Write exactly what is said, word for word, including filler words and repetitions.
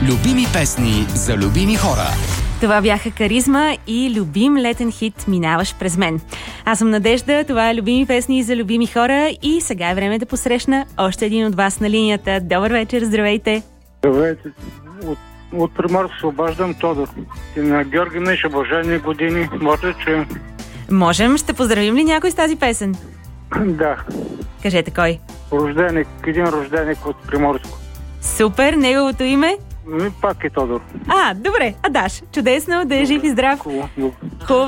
Любими песни за любими хора. Това бяха Каризма и любим летен хит "Минаваш през мен". Аз съм Надежда, това е Любими песни за любими хора и сега е време да посрещна още един от вас на линията. Добър вечер, здравейте! Здравейте! От, от Приморско се обаждам, Тодор. И на Георги Миша, блаженни години, може да чуем? Можем, ще поздравим ли някой с тази песен? Да. Кажете кой? Рожденик, един рожденик от Приморско. Супер, неговото име? И пак е Тодор. А, добре, Адаш. Чудесно, да е жив и здрав. Хубаво. Хубаво.